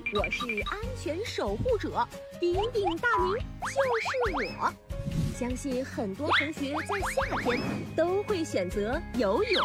我是安全守护者，鼎鼎大名就是我。相信很多同学在夏天都会选择游泳。